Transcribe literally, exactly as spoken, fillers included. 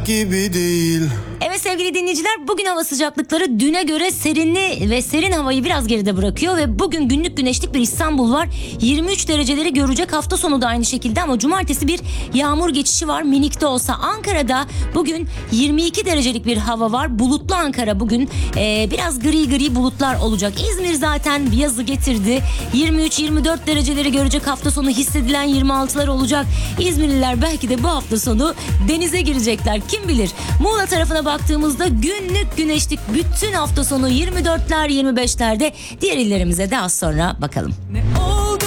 gibi değil. Evet sevgili dinleyiciler, bugün hava sıcaklıkları düne göre serinli ve serin havayı biraz geride bırakıyor ve bugün günlük güneşlik bir İstanbul var. yirmi üç dereceleri görecek, hafta sonu da aynı şekilde ama cumartesi bir yağmur geçişi var minik de olsa. Ankara'da bugün yirmi iki derecelik bir hava var. Bulutlu Ankara bugün ee, biraz gri gri bulutlar olacak. İzmir zaten yazı getirdi. yirmi üç yirmi dört dereceleri görecek, hafta sonu hissedilen yirmi altılar olacak. İzmirliler belki de bu hafta sonu denize girecekler, kim bilir. Muğla tarafına baktığımızda günlük güneşlik bütün hafta sonu yirmi dörtler yirmi beşlerde. Diğer illerimize de az sonra bakalım.